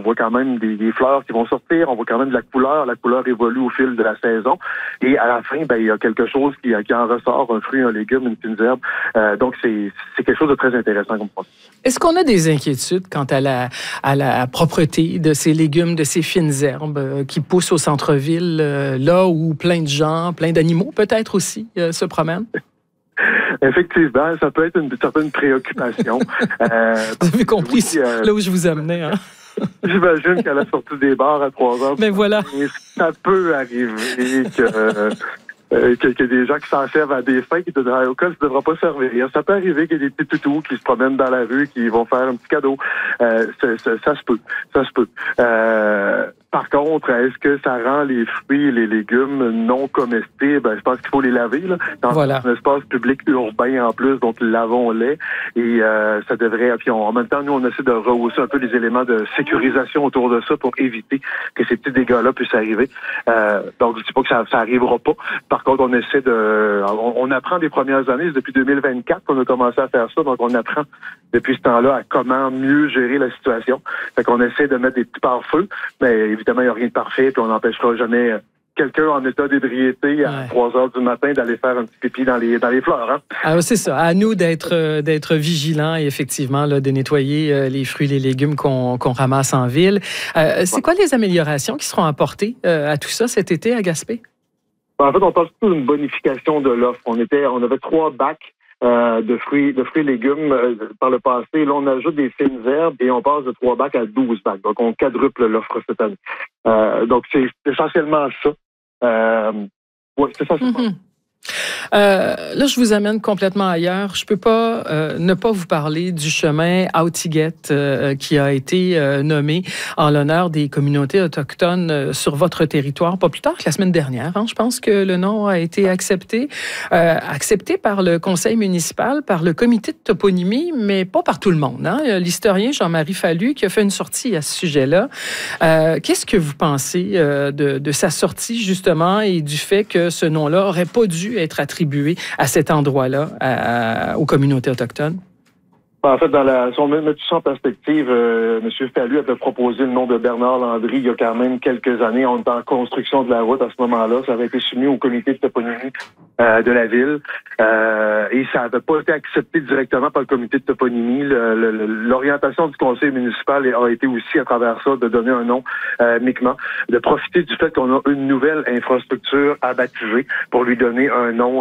voit quand même des fleurs qui vont sortir, on voit quand même de la couleur évolue au fil de la saison, et à la fin, il y a quelque chose qui en ressort, un fruit, un légume, une fine herbe. Donc, c'est quelque chose de très intéressant comme produit. Est-ce qu'on a des inquiétudes quant à la propreté de ces légumes, de ces fines herbes qui poussent au centre-ville, là où plein de gens, plein d'animaux peut-être aussi se promènent? Effectivement, ça peut être une certaine préoccupation. Vous avez compris là où je vous amenais, hein? J'imagine qu'à la sortie des bars à 3 heures, mais voilà. Ça peut arriver que des gens qui s'en servent à des fins qui ne devraient pas servir. Ça peut arriver qu'il y ait des petits toutous qui se promènent dans la rue, qui vont faire un petit cadeau. Ça se peut. Par contre, est-ce que ça rend les fruits et les légumes non comestibles? Je pense qu'il faut les laver là, dans un espace public urbain en plus, donc lavons-les. Et ça devrait... Puis en même temps, nous, on essaie de rehausser un peu les éléments de sécurisation autour de ça pour éviter que ces petits dégâts-là puissent arriver. Donc, je ne dis pas que ça arrivera pas. Par contre, on essaie on apprend des premières années. C'est depuis 2024 qu'on a commencé à faire ça. Donc, on apprend depuis ce temps-là à comment mieux gérer la situation. Fait qu'on essaie de mettre des petits pare-feux, mais évidemment, il n'y a rien de parfait, puis on n'empêchera jamais quelqu'un en état d'ébriété à 3 heures du matin d'aller faire un petit pipi dans les fleurs. Hein? Alors, c'est ça. À nous d'être vigilants et effectivement là, de nettoyer les fruits et les légumes qu'on ramasse en ville. C'est quoi les améliorations qui seront apportées à tout ça cet été à Gaspé? En fait, on parle surtout d'une bonification de l'offre. On avait 3 bacs de fruits et légumes par le passé. Là, on ajoute des fines herbes et on passe de 3 bacs à 12 bacs. Donc, on quadruple l'offre cette année. Donc, c'est essentiellement ça. Oui, c'est essentiellement ça. Là, je vous amène complètement ailleurs. Je peux pas ne pas vous parler du chemin Outiguet qui a été nommé en l'honneur des communautés autochtones sur votre territoire, pas plus tard que la semaine dernière. Hein. Je pense que le nom a été accepté par le conseil municipal, par le comité de toponymie, mais pas par tout le monde. Hein. L'historien Jean-Marie Fallu qui a fait une sortie à ce sujet-là. Qu'est-ce que vous pensez de sa sortie, justement, et du fait que ce nom-là aurait pas dû être attribué à cet endroit-là, aux communautés autochtones? En fait, si on met tout ça en perspective, M. Fallu avait proposé le nom de Bernard Landry il y a quand même quelques années. On était en construction de la route à ce moment-là. Ça avait été soumis au comité de toponymie de la ville. Et ça n'avait pas été accepté directement par le comité de toponymie. L'orientation du conseil municipal a été aussi, à travers ça, de donner un nom Mi'kmaq, de profiter du fait qu'on a une nouvelle infrastructure à baptiser pour lui donner un nom,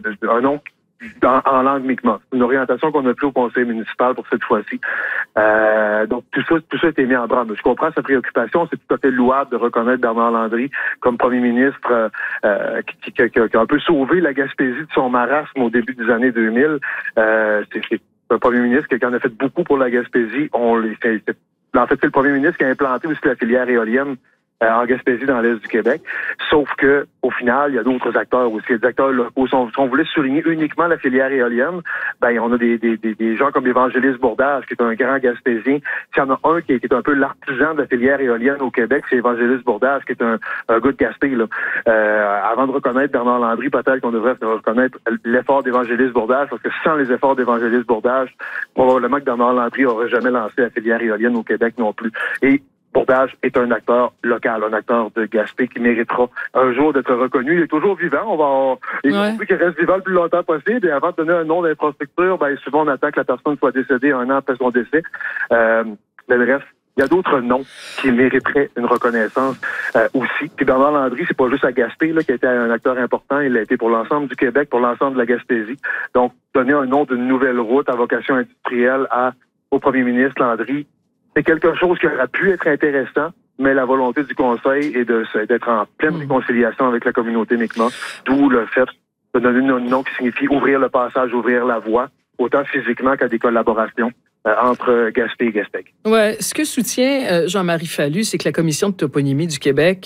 en langue Mi'kmaq. Une orientation qu'on a pris au conseil municipal pour cette fois-ci. Donc, tout ça a été mis en branle. Je comprends sa préoccupation. C'est tout à fait louable de reconnaître Bernard Landry comme premier ministre qui a un peu sauvé la Gaspésie de son marasme au début des années 2000. C'est un premier ministre qui en a fait beaucoup pour la Gaspésie. En fait, c'est le premier ministre qui a implanté aussi la filière éolienne en Gaspésie, dans l'est du Québec. Sauf que, au final, il y a d'autres acteurs aussi. Les acteurs locaux. Si on voulait souligner uniquement la filière éolienne, on a des gens comme Évangéliste Bourdage, qui est un grand Gaspésien. S'il y en a un qui est un peu l'artisan de la filière éolienne au Québec, c'est Évangéliste Bourdage, qui est un gars de Gaspé, là. Avant de reconnaître Bernard Landry, peut-être qu'on devrait reconnaître l'effort d'Évangéliste Bourdage, parce que sans les efforts d'Évangéliste Bourdage, probablement que Bernard Landry n'aurait jamais lancé la filière éolienne au Québec non plus. Et Bourdage est un acteur local, un acteur de Gaspé qui méritera un jour d'être reconnu. Il est toujours vivant. Il faut qu'il reste vivant le plus longtemps possible. Et avant de donner un nom d'infrastructure, souvent on attend que la personne soit décédée 1 an après son décès. Mais bref, il y a d'autres noms qui mériteraient une reconnaissance aussi. Puis Bernard Landry, c'est pas juste à Gaspé qui a été un acteur important. Il a été pour l'ensemble du Québec, pour l'ensemble de la Gaspésie. Donc, donner un nom d'une nouvelle route à vocation industrielle au premier ministre Landry, c'est quelque chose qui aurait pu être intéressant, mais la volonté du Conseil est d'être en pleine réconciliation avec la communauté Mi'kmaq, d'où le fait de donner un nom qui signifie ouvrir le passage, ouvrir la voie, autant physiquement qu'à des collaborations entre Gaspé et Gaspé. Ouais, ce que soutient Jean-Marie Fallu, c'est que la Commission de toponymie du Québec,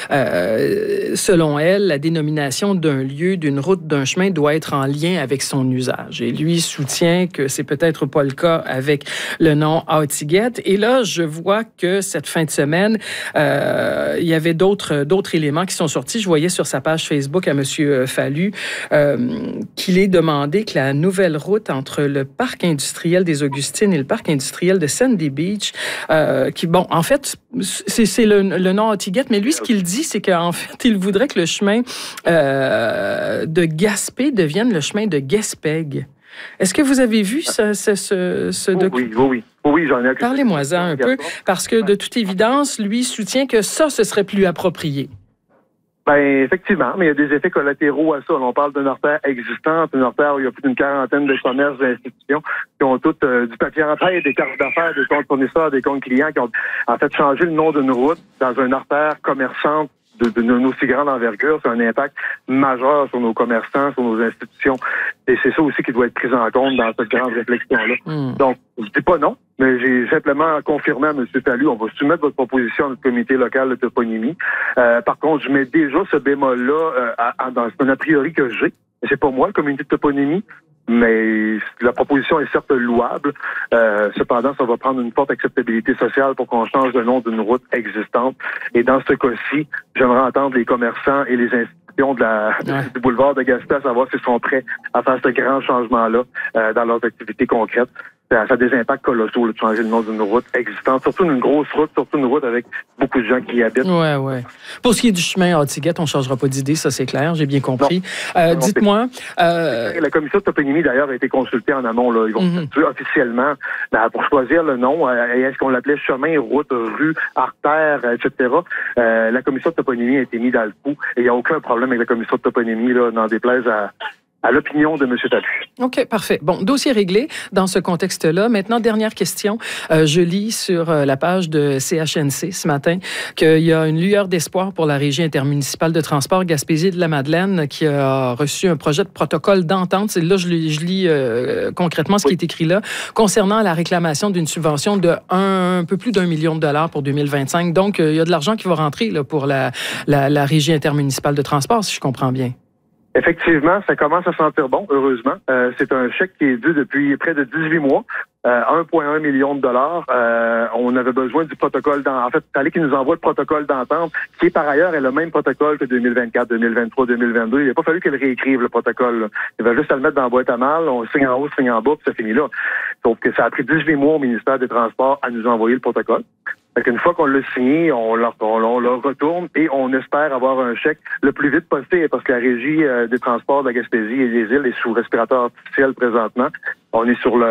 selon elle, la dénomination d'un lieu, d'une route, d'un chemin doit être en lien avec son usage. Et lui soutient que c'est peut-être pas le cas avec le nom Outiguet. Et là, je vois que cette fin de semaine, il y avait d'autres éléments qui sont sortis. Je voyais sur sa page Facebook à M. Fallu qu'il est demandé que la nouvelle route entre le parc industriel des Augustines piscines et le parc industriel de Sandy Beach, qui, bon, en fait, c'est le nom Outygate, mais lui, ce qu'il dit, c'est qu'en fait, il voudrait que le chemin de Gaspé devienne le chemin de Gaspègue. Est-ce que vous avez vu ce document? Oui, j'en ai. Parlez-moi-en un peu, parce que de toute évidence, lui soutient que ça, ce serait plus approprié. Ben effectivement, mais il y a des effets collatéraux à ça. On parle d'une artère existante, une artère où il y a plus d'une quarantaine de commerces d'institutions qui ont toutes du papier en tête, des cartes d'affaires, des comptes fournisseurs, des comptes clients, qui ont en fait changé le nom d'une route dans une artère commerçante d'une aussi grande envergure. C'est un impact majeur sur nos commerçants, sur nos institutions. Et c'est ça aussi qui doit être pris en compte dans cette grande réflexion-là. Donc, je dis pas non, mais j'ai simplement confirmé à M. Fallu, on va soumettre votre proposition à notre comité local de toponymie. Par contre, je mets déjà ce bémol-là dans un a priori que j'ai. C'est pas moi, le comité de toponymie, mais la proposition est certes louable. Cependant, ça va prendre une forte acceptabilité sociale pour qu'on change le nom d'une route existante. Et dans ce cas-ci, j'aimerais entendre les commerçants et les institutions du boulevard de Gaspé, à savoir s'ils sont prêts à faire ce grand changement-là dans leurs activités concrètes. Ça a des impacts colossaux de changer le nom d'une route existante, surtout une grosse route, surtout une route avec beaucoup de gens qui y habitent. Oui. Pour ce qui est du chemin Outygate, on ne changera pas d'idée, ça c'est clair, j'ai bien compris. Dites-moi... La commission de toponymie, d'ailleurs, a été consultée en amont. Là. Ils vont statuer officiellement pour choisir le nom. Est-ce qu'on l'appelait chemin, route, rue, artère, etc. La commission de toponymie a été mise dans le coup et il n'y a aucun problème avec la commission de toponymie, là, n'en déplaise à l'opinion de M. Fallu. OK, parfait. Bon, dossier réglé dans ce contexte-là. Maintenant, dernière question. Je lis sur la page de CHNC ce matin qu'il y a une lueur d'espoir pour la Régie intermunicipale de transport Gaspésie-de-la-Madeleine qui a reçu un projet de protocole d'entente. Là, je lis concrètement ce qui est écrit là, concernant la réclamation d'une subvention de un peu plus d'1 million de dollars pour 2025. Donc, il y a de l'argent qui va rentrer là, pour la Régie intermunicipale de transport, si je comprends bien. Effectivement, ça commence à sentir bon, heureusement. C'est un chèque qui est dû depuis près de 18 mois, 1,1 million de dollars. On avait besoin du protocole en fait, il fallait qu'il nous envoie le protocole d'entente, qui par ailleurs est le même protocole que 2024, 2023, 2022. Il n'a pas fallu qu'elle réécrive le protocole. Là. Il va juste à le mettre dans la boîte à mal, on signe en haut, signe en bas, puis ça finit là. Sauf que ça a pris 18 mois au ministère des Transports à nous envoyer le protocole. Fait qu'une fois qu'on l'a signé, on le retourne et on espère avoir un chèque le plus vite possible parce que la Régie des transports de la Gaspésie et des îles est sous respirateur artificiel présentement. On est sur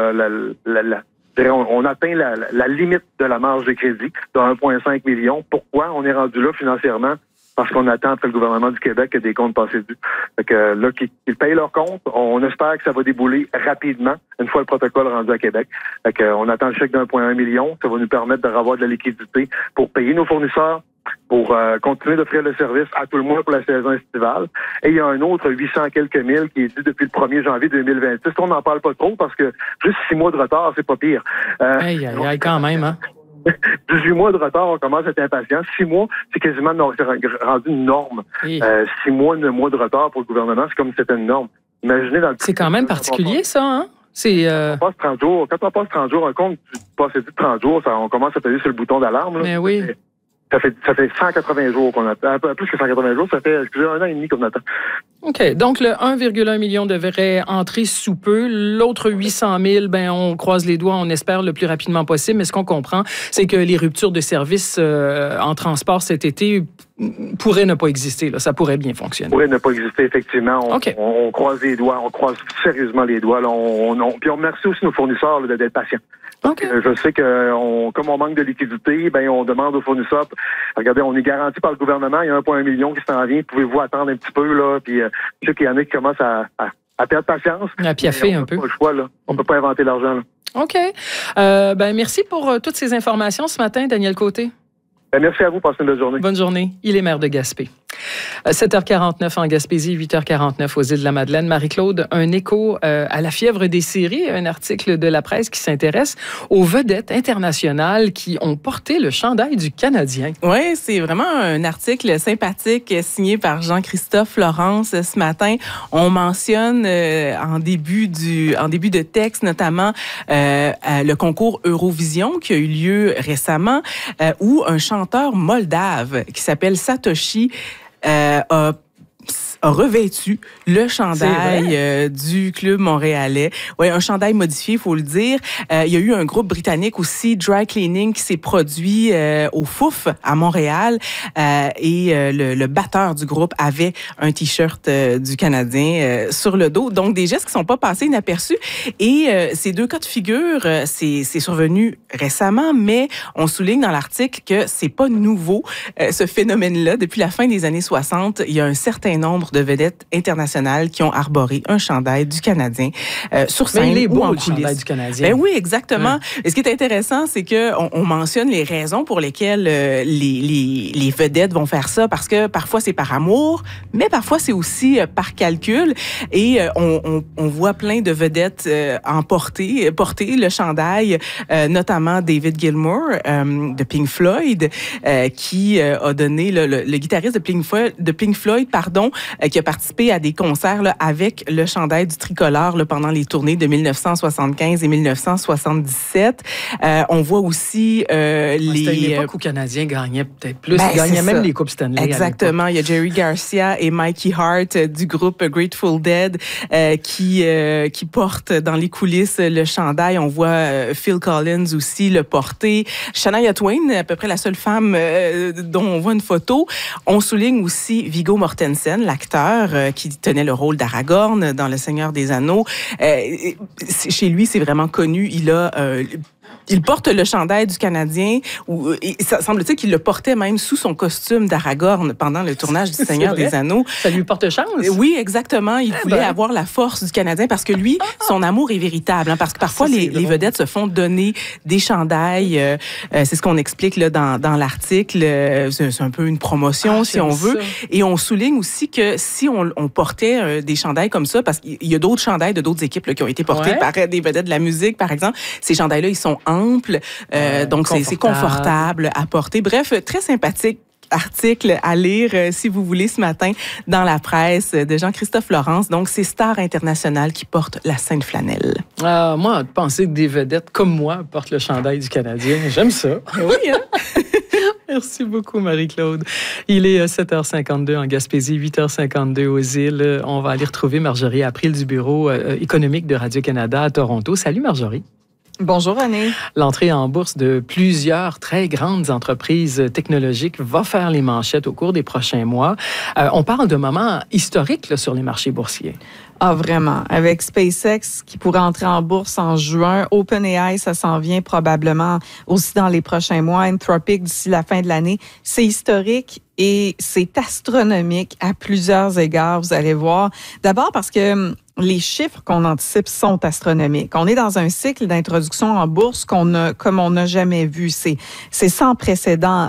on atteint la limite de la marge de crédit de 1,5 million. Pourquoi on est rendu là financièrement? Parce qu'on attend après le gouvernement du Québec que des comptes passés dus. Fait que là, qu'ils payent leurs comptes, on espère que ça va débouler rapidement une fois le protocole rendu à Québec. Fait que on attend le chèque d'1,1 million. Ça va nous permettre d'avoir de la liquidité pour payer nos fournisseurs, pour continuer d'offrir le service à tout le monde pour la saison estivale. Et il y a un autre 800 quelques mille qui est dû depuis le 1er janvier 2026. On n'en parle pas trop parce que juste 6 mois de retard, c'est pas pire. Quand même, hein? 18 mois de retard, on commence à être impatient. 6 mois, c'est quasiment rendu une norme. 6 mois, 9 mois de retard pour le gouvernement, c'est comme si c'était une norme. Imaginez dans le... C'est quand même particulier, ça, hein? Quand on passe 30 jours, un compte, tu passes 30 jours, on commence à payer sur le bouton d'alarme. Là. Mais oui. Ça fait 180 jours qu'on attend. Un peu plus que 180 jours, ça fait 1 an et demi qu'on attend. OK. Donc, le 1,1 million devrait entrer sous peu. L'autre 800 000, on croise les doigts, on espère le plus rapidement possible. Mais ce qu'on comprend, c'est que les ruptures de services en transport cet été pourraient ne pas exister. Là. Ça pourrait bien fonctionner. Pourrait ne pas exister, effectivement. On croise les doigts, on croise sérieusement les doigts. Là. Puis on remercie aussi nos fournisseurs là, d'être patients. Okay. Je sais que comme on manque de liquidité, on demande aux fournisseurs, regardez, on est garanti par le gouvernement, il y a 1,1 million qui s'en vient, pouvez-vous attendre un petit peu, là, puis je sais qu'il y en a qui commencent à perdre patience. À piaffer un peu. On n'a pas le choix, là. On peut pas inventer l'argent, là. OK. Merci pour toutes ces informations ce matin, Daniel Côté. Merci à vous, passez une bonne journée. Bonne journée. Il est maire de Gaspé. 7h49 en Gaspésie, 8h49 aux Îles-de-la-Madeleine. Marie-Claude, un écho à la fièvre des séries, un article de la presse qui s'intéresse aux vedettes internationales qui ont porté le chandail du Canadien. Oui, c'est vraiment un article sympathique signé par Jean-Christophe Laurence ce matin. On mentionne en début de texte notamment le concours Eurovision qui a eu lieu récemment où un chanteur moldave qui s'appelle Satoshi a a revêtu le chandail du club montréalais. Oui, un chandail modifié, il faut le dire. Il y a eu un groupe britannique aussi, Dry Cleaning, qui s'est produit au Fouf à Montréal. Et le batteur du groupe avait un T-shirt du Canadien sur le dos. Donc, des gestes qui ne sont pas passés inaperçus. Et ces deux cas de figure, c'est survenu récemment, mais on souligne dans l'article que c'est pas nouveau, ce phénomène-là. Depuis la fin des années 60, il y a un certain nombre de vedettes internationales qui ont arboré un chandail du Canadien sur scène. Mais il est beau, ou en le chandail du Canadien. Ben oui, exactement. Et ce qui est intéressant, c'est que on mentionne les raisons pour lesquelles les vedettes vont faire ça, parce que parfois c'est par amour, mais parfois c'est aussi par calcul. Et on voit plein de vedettes porter le chandail, notamment David Gilmour de Pink Floyd, qui a donné le guitariste de Pink Floyd, qui a participé à des concerts là, avec le chandail du tricolore là, pendant les tournées de 1975 et 1977. On voit aussi C'était une époque où les Canadiens gagnaient peut-être plus. Ils gagnaient même les Coupes Stanley. Exactement. Il y a Jerry Garcia et Mikey Hart du groupe Grateful Dead qui portent dans les coulisses le chandail. On voit Phil Collins aussi le porter. Shania Twain, à peu près la seule femme dont on voit une photo. On souligne aussi Viggo Mortensen, l'acteur qui tenait le rôle d'Aragorn dans Le Seigneur des Anneaux. Chez lui, c'est vraiment connu. Il porte le chandail du Canadien, ça semble-t-il qu'il le portait même sous son costume d'Aragorn pendant le tournage du Seigneur des Anneaux. Ça lui porte chance? Oui, exactement. Il voulait avoir la force du Canadien parce que lui, son amour est véritable. Hein, parce que parfois, les vedettes se font donner des chandails. C'est ce qu'on explique là, dans l'article. C'est un peu une promotion, si on veut. Ça. Et on souligne aussi que si on portait des chandails comme ça, parce qu'il y a d'autres chandails de d'autres équipes là, qui ont été portés par des vedettes de la musique, par exemple, ces chandails-là, ils sont amples, donc c'est confortable à porter. Bref, très sympathique article à lire, si vous voulez, ce matin dans la presse de Jean-Christophe Laurence. Donc, c'est Star International qui porte la Sainte Flanelle. Moi, penser que des vedettes comme moi portent le chandail du Canadien, j'aime ça. Oui, hein? Merci beaucoup, Marie-Claude. Il est 7h52 en Gaspésie, 8h52 aux îles. On va aller retrouver Marjorie April du Bureau économique de Radio-Canada à Toronto. Salut, Marjorie. Bonjour, René. L'entrée en bourse de plusieurs très grandes entreprises technologiques va faire les manchettes au cours des prochains mois. On parle d'un moment historique là, sur les marchés boursiers. Ah, vraiment. Avec SpaceX qui pourrait entrer en bourse en juin, OpenAI, ça s'en vient probablement aussi dans les prochains mois, Anthropic d'ici la fin de l'année. C'est historique et c'est astronomique à plusieurs égards, vous allez voir. D'abord parce que les chiffres qu'on anticipe sont astronomiques. On est dans un cycle d'introduction en bourse comme on n'a jamais vu. C'est sans précédent.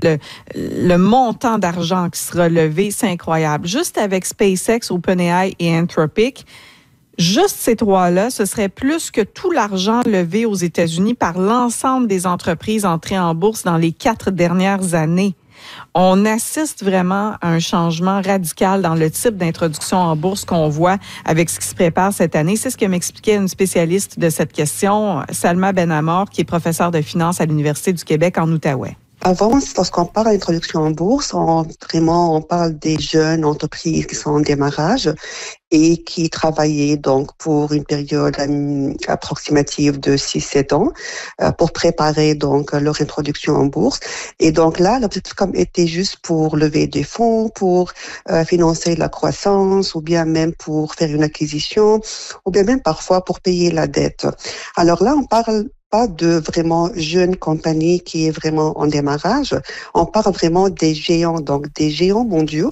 Le montant d'argent qui sera levé, c'est incroyable. Juste avec SpaceX, OpenAI et Anthropic, juste ces trois-là, ce serait plus que tout l'argent levé aux États-Unis par l'ensemble des entreprises entrées en bourse dans les 4 dernières années. On assiste vraiment à un changement radical dans le type d'introduction en bourse qu'on voit avec ce qui se prépare cette année. C'est ce que m'expliquait une spécialiste de cette question, Salma Benamor, qui est professeure de finance à l'Université du Québec en Outaouais. Avant, lorsqu'on parle d'introduction en bourse, on parle des jeunes entreprises qui sont en démarrage et qui travaillaient donc pour une période approximative de 6-7 ans pour préparer donc leur introduction en bourse. Et donc là, l'objectif était juste pour lever des fonds, pour financer la croissance, ou bien même pour faire une acquisition, ou bien même parfois pour payer la dette. Alors là, on parle pas de vraiment jeunes compagnies qui est vraiment en démarrage. On parle vraiment des géants, donc des géants mondiaux.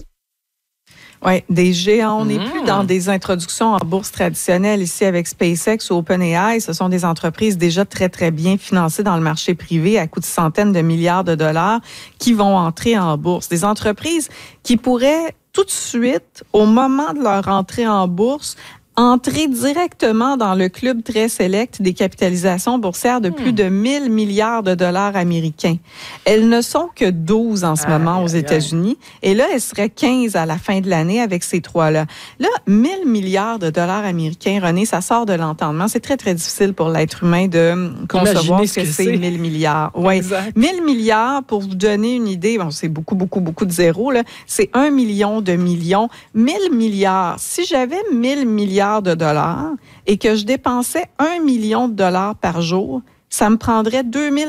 Oui, des géants. On n'est plus dans des introductions en bourse traditionnelles ici avec SpaceX ou OpenAI. Ce sont des entreprises déjà très, très bien financées dans le marché privé à coût de centaines de milliards de dollars qui vont entrer en bourse. Des entreprises qui pourraient tout de suite, au moment de leur entrée en bourse, entrer directement dans le club très sélect des capitalisations boursières de plus de 1 000 milliards de dollars américains. Elles ne sont que 12 en ce moment aux États-Unis. Et là, elles seraient 15 à la fin de l'année avec ces trois-là. Là, 1 000 milliards de dollars américains, René, ça sort de l'entendement. C'est très, très difficile pour l'être humain de concevoir ce que c'est 1 000 milliards. Oui, 1 000 milliards, pour vous donner une idée, bon, c'est beaucoup, beaucoup, beaucoup de zéros, là. C'est 1 million de millions. 1 000 milliards. Si j'avais 1 000 milliards de dollars et que je dépensais 1 million de dollars par jour, ça me prendrait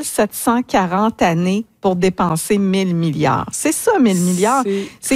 2740 années pour dépenser 1 000 milliards. C'est ça, 1 000 milliards. C'est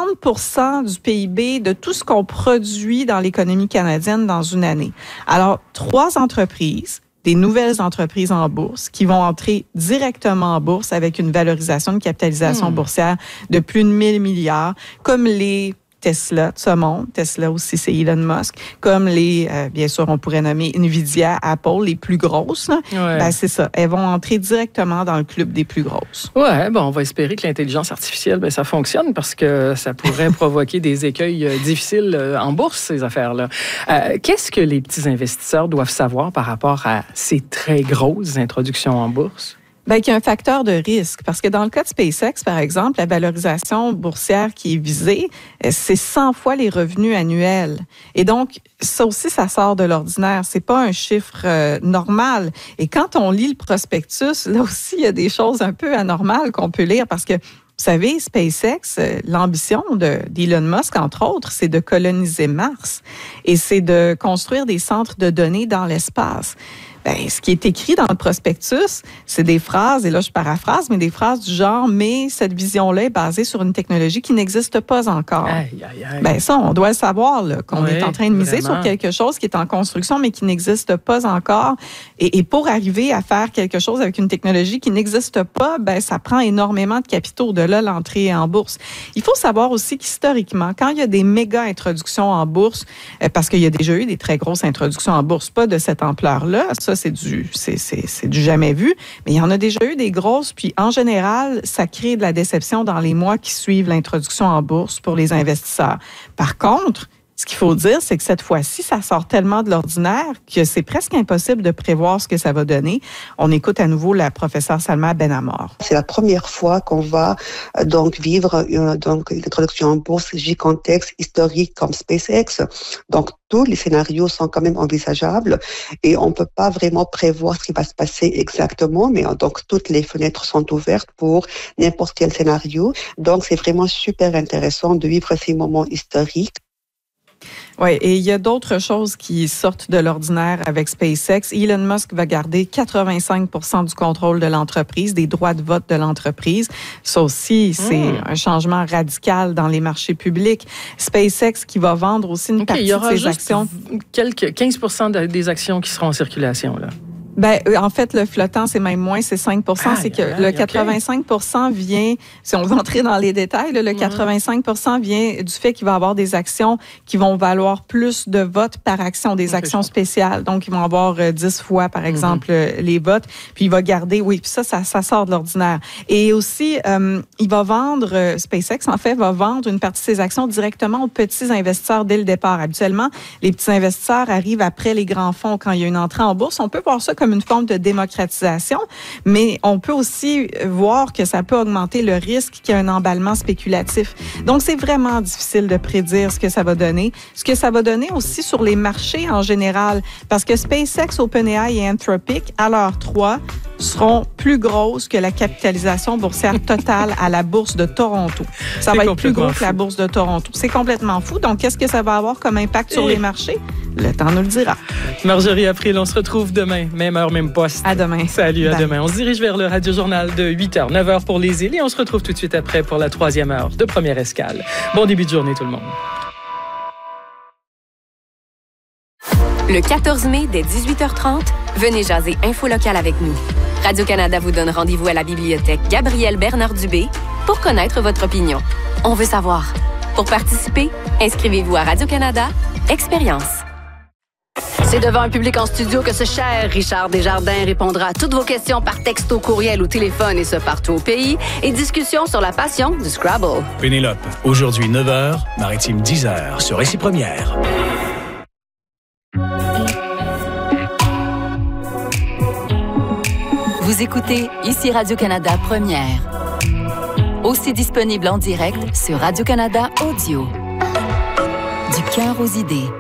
40% du PIB de tout ce qu'on produit dans l'économie canadienne dans une année. Alors, 3 entreprises, des nouvelles entreprises en bourse qui vont entrer directement en bourse avec une valorisation de capitalisation boursière de plus de 1 000 milliards, comme les Tesla de ce monde. Tesla aussi, c'est Elon Musk. Comme les, bien sûr, on pourrait nommer Nvidia, Apple, les plus grosses. Ouais. Ben, c'est ça. Elles vont entrer directement dans le club des plus grosses. Ouais, bon, on va espérer que l'intelligence artificielle, ben, ça fonctionne parce que ça pourrait provoquer des écueils difficiles en bourse, ces affaires-là. Qu'est-ce que les petits investisseurs doivent savoir par rapport à ces très grosses introductions en bourse? Bien, qu'il y a un facteur de risque. Parce que dans le cas de SpaceX, par exemple, la valorisation boursière qui est visée, c'est 100 fois les revenus annuels. Et donc, ça aussi, ça sort de l'ordinaire. C'est pas un chiffre normal. Et quand on lit le prospectus, là aussi, il y a des choses un peu anormales qu'on peut lire parce que vous savez, SpaceX, l'ambition d'Elon Musk, entre autres, c'est de coloniser Mars et c'est de construire des centres de données dans l'espace. Ben, ce qui est écrit dans le prospectus, c'est des phrases, et là je paraphrase, mais des phrases du genre « mais cette vision-là est basée sur une technologie qui n'existe pas encore ». Ben ça, on doit le savoir, là, qu'on est en train de miser sur quelque chose qui est en construction, mais qui n'existe pas encore. Et pour arriver à faire quelque chose avec une technologie qui n'existe pas, ben ça prend énormément de capitaux. De là, l'entrée en bourse. Il faut savoir aussi qu'historiquement, quand il y a des méga introductions en bourse, parce qu'il y a déjà eu des très grosses introductions en bourse, pas de cette ampleur-là, ça, c'est du jamais vu, mais il y en a déjà eu des grosses, puis en général, ça crée de la déception dans les mois qui suivent l'introduction en bourse pour les investisseurs. Par contre, ce qu'il faut dire, c'est que cette fois-ci, ça sort tellement de l'ordinaire que c'est presque impossible de prévoir ce que ça va donner. On écoute à nouveau la professeure Salma Benamor. C'est la première fois qu'on va donc vivre une introduction en bourse gigantesque, historique comme SpaceX. Donc, tous les scénarios sont quand même envisageables et on peut pas vraiment prévoir ce qui va se passer exactement, mais donc toutes les fenêtres sont ouvertes pour n'importe quel scénario. Donc, c'est vraiment super intéressant de vivre ces moments historiques. Oui, et il y a d'autres choses qui sortent de l'ordinaire avec SpaceX. Elon Musk va garder 85% du contrôle de l'entreprise, des droits de vote de l'entreprise. Ça aussi, c'est un changement radical dans les marchés publics. SpaceX qui va vendre aussi une partie de ses actions. Quelques 15% des actions qui seront en circulation, là. Ben, en fait, le flottant, c'est même moins, c'est 5%. C'est que le 85% vient, si on veut entrer dans les détails, le 85% vient du fait qu'il va y avoir des actions qui vont valoir plus de votes par action, des actions spéciales. Donc, ils vont avoir 10 fois, par exemple, les votes. Puis, il va garder, puis ça sort de l'ordinaire. Et aussi, il va vendre, SpaceX, en fait, va vendre une partie de ses actions directement aux petits investisseurs dès le départ. Habituellement, les petits investisseurs arrivent après les grands fonds quand il y a une entrée en bourse. On peut voir ça comme une forme de démocratisation, mais on peut aussi voir que ça peut augmenter le risque qu'il y ait un emballement spéculatif. Donc, c'est vraiment difficile de prédire ce que ça va donner. Ce que ça va donner aussi sur les marchés en général, parce que SpaceX, OpenAI et Anthropic, à l'heure 3, seront plus grosses que la capitalisation boursière totale à la bourse de Toronto. Ça va être plus gros que la bourse de Toronto. C'est complètement fou. Donc, qu'est-ce que ça va avoir comme impact sur les marchés? Le temps nous le dira. Marjorie April, on se retrouve demain. Même heure, même poste. À demain. Salut, à demain. On se dirige vers le Radio-Journal de 8h, 9h pour les îles et on se retrouve tout de suite après pour la 3e heure de Première Escale. Bon début de journée, tout le monde. Le 14 mai, dès 18h30, venez jaser Info locale avec nous. Radio-Canada vous donne rendez-vous à la bibliothèque Gabriel Bernard-Dubé pour connaître votre opinion. On veut savoir. Pour participer, inscrivez-vous à Radio-Canada Expérience. C'est devant un public en studio que ce cher Richard Desjardins répondra à toutes vos questions par texto, courriel ou téléphone et ce partout au pays. Et discussion sur la passion du Scrabble. Pénélope, aujourd'hui 9h, Maritime 10h sur Récit Première. Vous écoutez ici Radio-Canada Première. Aussi disponible en direct sur Radio-Canada Audio. Du cœur aux idées.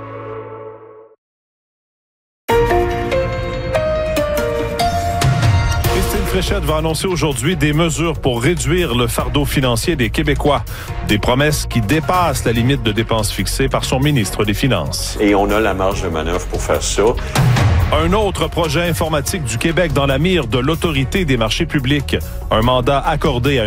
Christine Fréchette va annoncer aujourd'hui des mesures pour réduire le fardeau financier des Québécois. Des promesses qui dépassent la limite de dépenses fixée par son ministre des Finances. Et on a la marge de manœuvre pour faire ça. Un autre projet informatique du Québec dans la mire de l'Autorité des marchés publics. Un mandat accordé à